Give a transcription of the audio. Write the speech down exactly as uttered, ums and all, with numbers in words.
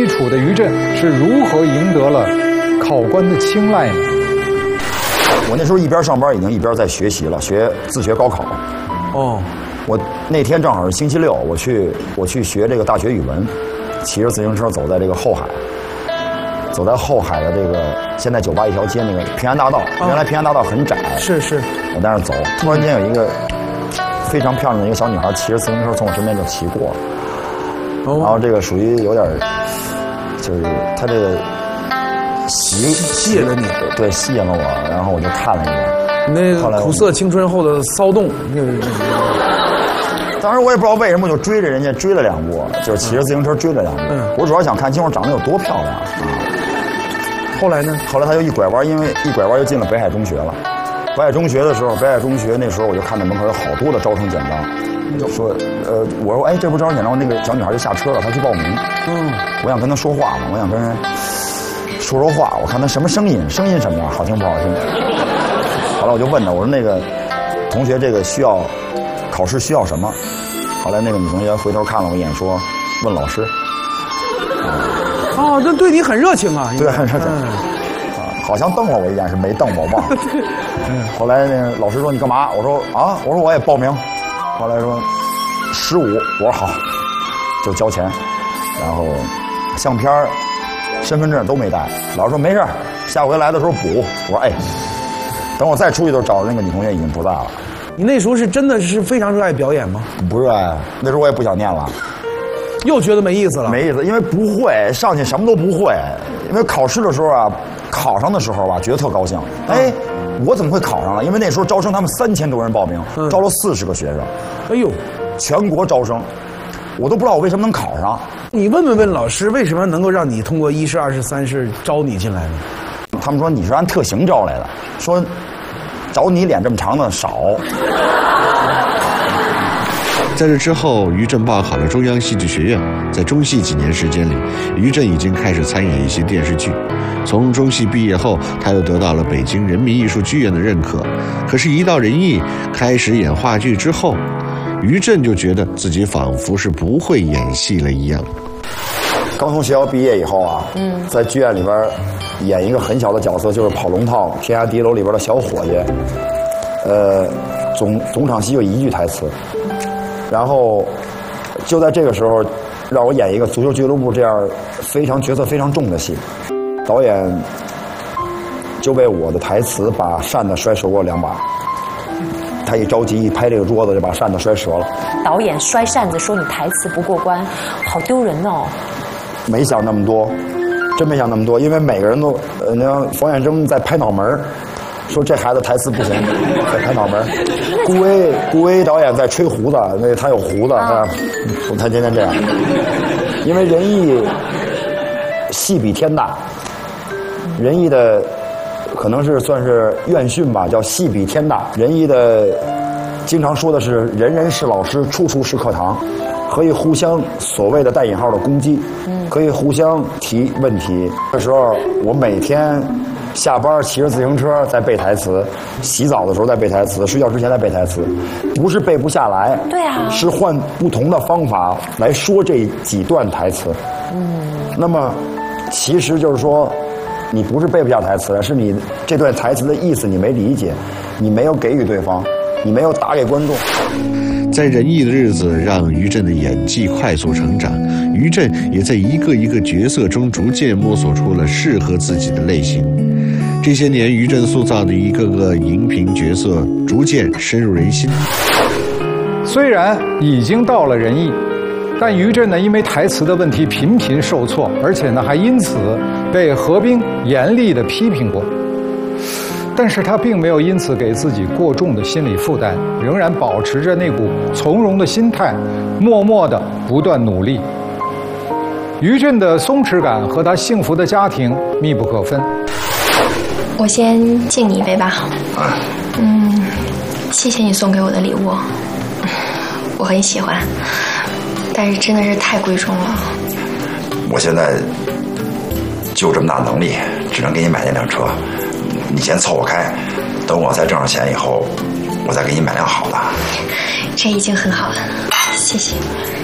基础的于震是如何赢得了考官的青睐呢？ 我那时候一边上班，已经一边在学习了，学自学高考。 哦， 我那天正好是星期六，我去我去学这个大学语文，骑着自行车走在这个后海，走在后海的这个现在酒吧一条街那个平安大道，哦、原来平安大道很窄， 是是， 我在那走，突然间有一个非常漂亮的一个小女孩骑着自行车从我身边就骑过了，哦、然后这个属于有点，就是她这个吸吸引了你， 对，吸引了我，然后我就看了一眼。 那个苦涩青春后的骚动，那个。 当时我也不知道为什么，就追着人家追了两步，就是骑着自行车追了两步。嗯、我主要想看金花长得有多漂亮啊！ 后来呢？ 后来他就一拐弯，因为一拐弯就进了北海中学了。北海中学的时候，北海中学那时候我就看到门口有好多的招生简章，说呃，我说哎，这不招生简章，那个小女孩就下车了，她去报名。嗯，我想跟她说话嘛，我想跟人说说话，我看她什么声音，声音什么样，好听不好听。后来我就问她，我说那个同学，这个需要考试需要什么？后来那个女同学回头看了我一眼，说问老师。 哦，这对你很热情啊！ 对，很热情。嗯、啊，好像瞪了我一眼，是没瞪我，忘了。嗯。后来那个老师说你干嘛？我说啊，我说我也报名。后来说十五，我说好，就交钱，然后相片、身份证都没带。老师说没事，下回来的时候补。我说哎。等我再出去，就找那个女同学已经不在了。 你那时候是真的是非常热爱表演吗？ 不热爱，那时候我也不想念了， 又觉得没意思了。 没意思，因为不会，上去什么都不会。因为考试的时候啊，考上的时候吧，觉得特高兴。哎，我怎么会考上了？因为那时候招生，他们三千多人报名，嗯、招了四十个学生。 哎呦， 全国招生，我都不知道我为什么能考上。 你问问问老师，为什么能够让你通过一试、二试、三试招你进来呢？ 他们说你是按特型招来的，说找你脸这么长的少。 在这之后，于震报考了中央戏剧学院。在中戏几年时间里，于震已经开始参演一些电视剧。从中戏毕业后，他又得到了北京人民艺术剧院的认可。可是，一到人艺开始演话剧之后，于震就觉得自己仿佛是不会演戏了一样。 刚从学校毕业以后啊，嗯，在剧院里边演一个很小的角色，就是跑龙套《天涯敌楼》里边的小伙计，呃，总总场戏有一句台词，然后就在这个时候，让我演一个足球俱乐部这样非常角色非常重的戏，导演就为我的台词把扇子摔折过两把，他一着急一拍这个桌子就把扇子摔折了。 导演摔扇子说你台词不过关，好丢人哦。 没想那么多，真没想那么多，因为每个人都，呃，那冯远征在拍脑门说这孩子台词不行，在拍脑门顾威顾威导演在吹胡子，那他有胡子，他他天天这样。因为仁义戏比天大，仁义的可能是算是院训吧，叫戏比天大。仁义的经常说的是人人是老师，处处是课堂。可以互相所谓的带引号的攻击，可以互相提问题。这时候我每天下班骑着自行车在背台词，洗澡的时候在背台词，睡觉之前在背台词，不是背不下来， 对啊， 是换不同的方法来说这几段台词。嗯，那么其实就是说，你不是背不下台词，是你这段台词的意思你没理解，你没有给予对方，你没有打给观众。 在仁义的日子让于震的演技快速成长，于震也在一个一个角色中逐渐摸索出了适合自己的类型。这些年于震塑造的一个个荧屏角色逐渐深入人心。 虽然已经到了仁义，但于震呢因为台词的问题频频受挫，而且呢还因此被何冰严厉地批评过。但是他并没有因此给自己过重的心理负担，仍然保持着那股从容的心态，默默地不断努力。于震的松弛感和他幸福的家庭密不可分。 我先敬你一杯吧。嗯，谢谢你送给我的礼物，我很喜欢，但是真的是太贵重了。 我现在就这么大能力，只能给你买那辆车。你先凑合开，等我再挣上钱以后，我再给你买辆好的。 这已经很好了，谢谢。